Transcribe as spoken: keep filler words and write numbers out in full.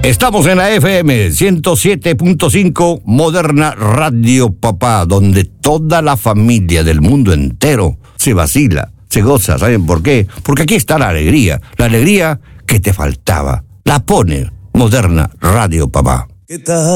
Estamos en la F M ciento siete punto cinco Moderna Radio Papá, donde toda la familia del mundo entero se vacila, se goza. ¿Saben por qué? Porque aquí está la alegría, la alegría que te faltaba. La pone Moderna Radio Papá. ¿Qué tal?